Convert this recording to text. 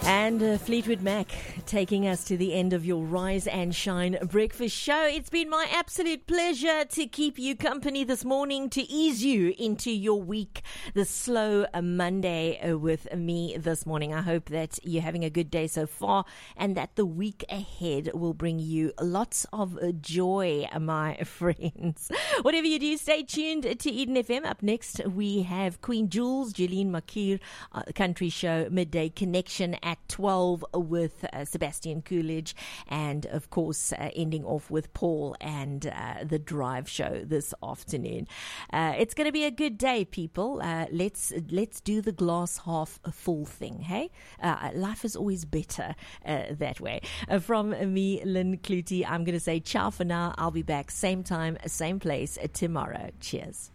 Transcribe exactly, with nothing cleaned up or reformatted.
And uh, Fleetwood Mac taking us to the end of your Rise and Shine breakfast show. It's been my absolute pleasure to keep you company this morning, to ease you into your week, the slow uh, Monday uh, with me this morning. I hope that you're having a good day so far and that the week ahead will bring you lots of uh, joy, my friends. Whatever you do, stay tuned to Eden F M. Up next, we have Queen Jules, Jeline Makir, uh, Country Show, Midday Connection at twelve with uh, Sebastian Coolidge, and of course uh, ending off with Paul and uh, the Drive Show this afternoon. Uh, it's going to be a good day, people. Uh, let's let's do the glass half full thing. Hey, uh, life is always better uh, that way. Uh, from me, Lynn Clutie, I'm going to say ciao for now. I'll be back same time, same place uh, tomorrow. Cheers.